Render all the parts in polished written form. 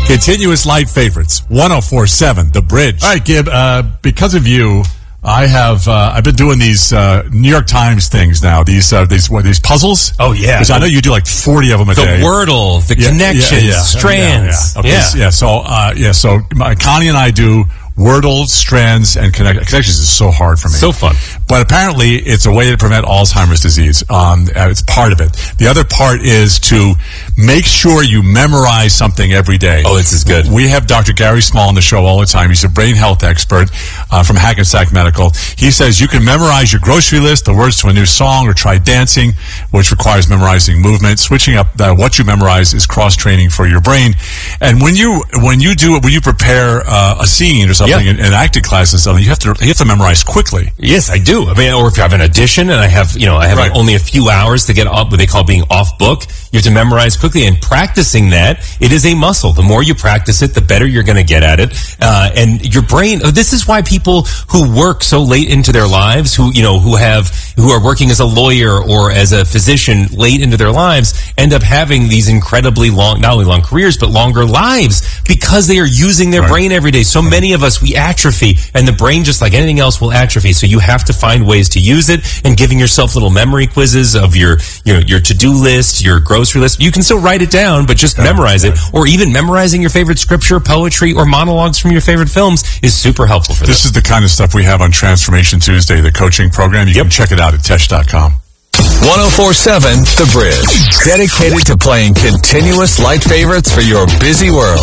Continuous light favorites. 104.7 The Bridge. All right, Gib. Because of you, I've been doing these New York Times things now. These puzzles. Oh yeah, because I know you do like 40 of them a day. The Wordle, the connections, strands. So Connie and I do Wordle, strands, and connections is so hard for me. So fun. But apparently, it's a way to prevent Alzheimer's disease. It's part of it. The other part is to make sure you memorize something every day. Oh, this is good. We have Dr. Gary Small on the show all the time. He's a brain health expert from Hackensack Medical. He says you can memorize your grocery list, the words to a new song, or try dancing, which requires memorizing movement. Switching up what you memorize is cross-training for your brain. And when you prepare a scene or something in acting class and something, you have to memorize quickly. Yes, I do. I mean, or if you have an audition and I have only a few hours to get up, what they call being off book, you have to memorize quickly. And practicing that, it is a muscle. The more you practice it, the better you're going to get at it. And your brain. This is why people who work so late into their lives, who are working as a lawyer or as a physician late into their lives, end up having these incredibly long, not only long careers, but longer lives because they are using their brain every day. So many of us, we atrophy, and the brain, just like anything else, will atrophy. So you have to find ways to use it, and giving yourself little memory quizzes of your to-do list, your grocery list. You can still write it down, but just memorize it. Or even memorizing your favorite scripture, poetry, or monologues from your favorite films is super helpful for this. This is the kind of stuff we have on Transformation Tuesday, the coaching program. You can check it out at Tesh.com. 104.7 The Bridge. Dedicated to playing continuous light favorites for your busy world.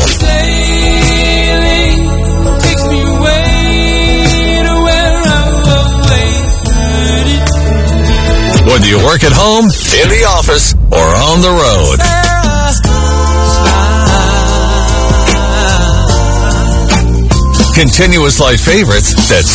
Sailing takes me away to where I've always heard it. Whether you work at home, in the office, or on the road. Continuous light favorites that